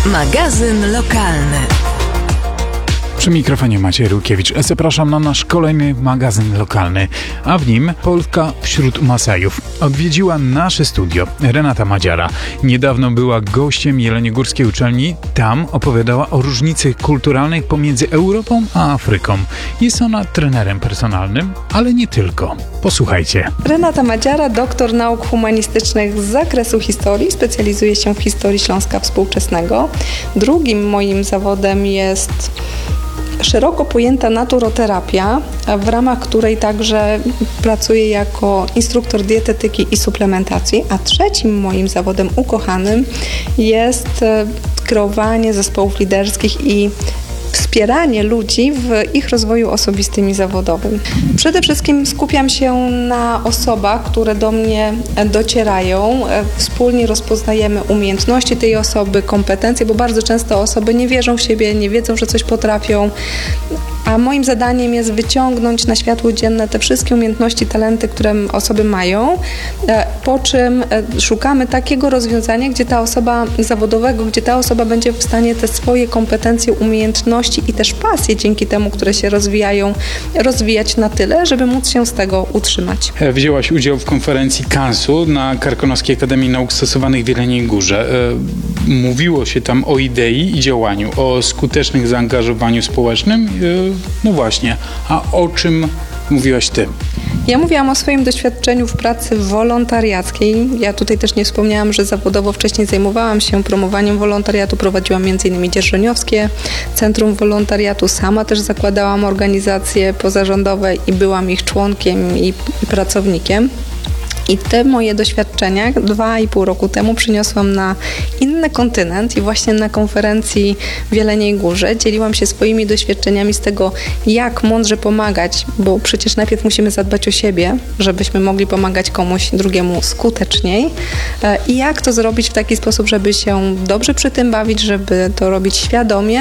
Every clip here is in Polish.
Magazyn lokalny. Przy mikrofonie Maciej Rukiewicz. Zapraszam na nasz kolejny magazyn lokalny, a w nim Polska wśród Masajów. Odwiedziła nasze studio Renata Madziara. Niedawno była gościem Jeleniogórskiej Uczelni. Tam opowiadała o różnicy kulturalnej pomiędzy Europą a Afryką. Jest ona trenerem personalnym, ale nie tylko. Posłuchajcie. Renata Madziara, doktor nauk humanistycznych z zakresu historii, specjalizuje się w historii Śląska współczesnego. Drugim moim zawodem jest szeroko pojęta naturoterapia, w ramach której także pracuję jako instruktor dietetyki i suplementacji, a trzecim moim zawodem ukochanym jest kreowanie zespołów liderskich i wspieranie ludzi w ich rozwoju osobistym i zawodowym. Przede wszystkim skupiam się na osobach, które do mnie docierają. Wspólnie rozpoznajemy umiejętności tej osoby, kompetencje, bo bardzo często osoby nie wierzą w siebie, nie wiedzą, że coś potrafią. A moim zadaniem jest wyciągnąć na światło dzienne te wszystkie umiejętności, talenty, które osoby mają, po czym szukamy takiego rozwiązania, gdzie ta osoba zawodowego, gdzie ta osoba będzie w stanie te swoje kompetencje, umiejętności i też pasje dzięki temu, które się rozwijają, rozwijać na tyle, żeby móc się z tego utrzymać. Wzięłaś udział w konferencji KANS-u na Karkonoskiej Akademii Nauk Stosowanych w Jeleniej Górze. Mówiło się tam o idei i działaniu, o skutecznym zaangażowaniu społecznym. No właśnie, a o czym mówiłaś ty? Ja mówiłam o swoim doświadczeniu w pracy wolontariackiej. Ja tutaj też nie wspomniałam, że zawodowo wcześniej zajmowałam się promowaniem wolontariatu. Prowadziłam m.in. Dzierżoniowskie Centrum Wolontariatu. Sama też zakładałam organizacje pozarządowe i byłam ich członkiem i pracownikiem. I te moje doświadczenia 2,5 roku temu przyniosłam na inny kontynent i właśnie na konferencji w Jeleniej Górze dzieliłam się swoimi doświadczeniami z tego, jak mądrze pomagać, bo przecież najpierw musimy zadbać o siebie, żebyśmy mogli pomagać komuś drugiemu skuteczniej i jak to zrobić w taki sposób, żeby się dobrze przy tym bawić, żeby to robić świadomie,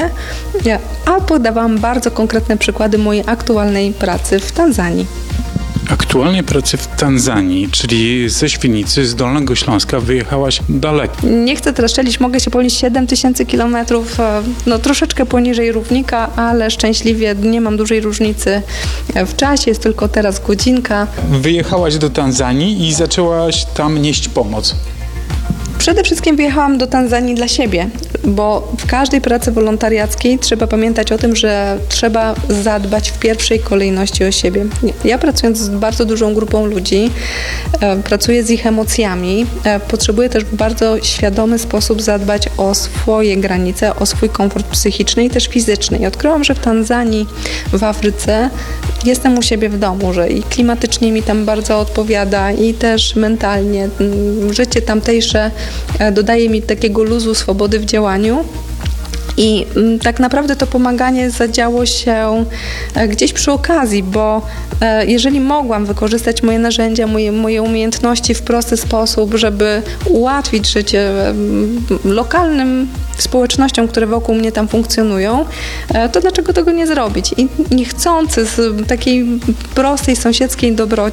a podawałam bardzo konkretne przykłady mojej aktualnej pracy w Tanzanii. Aktualnie pracy w Tanzanii, czyli ze Świnicy, z Dolnego Śląska wyjechałaś daleko. Nie chcę teraz szczelić, mogę się pomylić 7000 kilometrów, no troszeczkę poniżej równika, ale szczęśliwie nie mam dużej różnicy w czasie, jest tylko teraz godzinka. Wyjechałaś do Tanzanii i zaczęłaś tam nieść pomoc. Przede wszystkim wyjechałam do Tanzanii dla siebie, bo w każdej pracy wolontariackiej trzeba pamiętać o tym, że trzeba zadbać w pierwszej kolejności o siebie. Ja pracując z bardzo dużą grupą ludzi, pracuję z ich emocjami, potrzebuję też w bardzo świadomy sposób zadbać o swoje granice, o swój komfort psychiczny i też fizyczny. I odkryłam, że w Tanzanii, w Afryce jestem u siebie w domu, że i klimatycznie mi tam bardzo odpowiada i też mentalnie. Życie tamtejsze dodaje mi takiego luzu, swobody w działaniu. I tak naprawdę to pomaganie zadziało się gdzieś przy okazji, bo jeżeli mogłam wykorzystać moje narzędzia, moje umiejętności w prosty sposób, żeby ułatwić życie lokalnym społecznościom, które wokół mnie tam funkcjonują, to dlaczego tego nie zrobić? I niechcący z takiej prostej sąsiedzkiej dobroci